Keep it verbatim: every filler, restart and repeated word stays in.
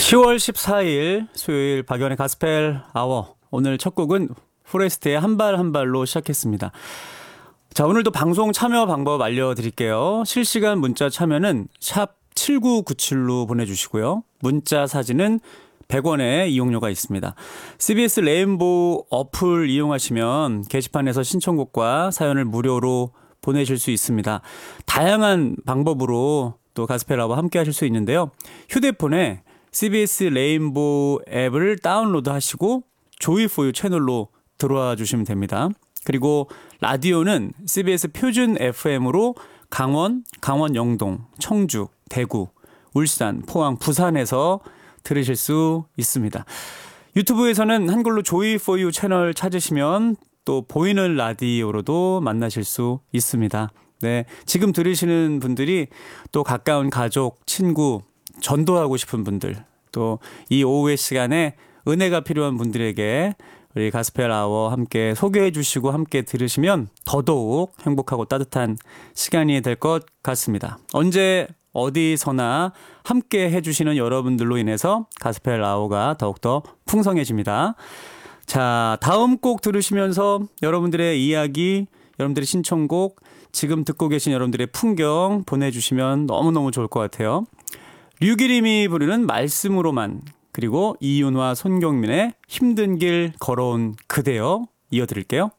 시월 십사일 수요일 박연의 가스펠 아워. 오늘 첫 곡은 포레스트의 한 발 한 발로 시작했습니다. 자, 오늘도 방송 참여 방법 알려드릴게요. 실시간 문자 참여는 샵 칠구구칠로 보내주시고요. 문자 사진은 백 원의 이용료가 있습니다. 씨비에스 레인보우 어플 이용하시면 게시판에서 신청곡과 사연을 무료로 보내실 수 있습니다. 다양한 방법으로 또 가스펠 아워 함께 하실 수 있는데요. 휴대폰에 씨비에스 레인보우 앱을 다운로드 하시고 조이포유 채널로 들어와 주시면 됩니다. 그리고 라디오는 씨비에스 표준 에프엠으로 강원, 강원 영동, 청주, 대구, 울산, 포항, 부산에서 들으실 수 있습니다. 유튜브에서는 한글로 조이포유 채널 찾으시면 또 보이는 라디오로도 만나실 수 있습니다. 네, 지금 들으시는 분들이 또 가까운 가족, 친구, 전도하고 싶은 분들, 또 이 오후의 시간에 은혜가 필요한 분들에게 우리 가스펠 아워 함께 소개해 주시고 함께 들으시면 더더욱 행복하고 따뜻한 시간이 될 것 같습니다. 언제 어디서나 함께 해주시는 여러분들로 인해서 가스펠 아워가 더욱더 풍성해집니다. 자, 다음 곡 들으시면서 여러분들의 이야기, 여러분들의 신청곡, 지금 듣고 계신 여러분들의 풍경 보내주시면 너무너무 좋을 것 같아요. 류기림이 부르는 말씀으로만, 그리고 이윤화 손경민의 힘든 길 걸어온 그대여 이어드릴게요.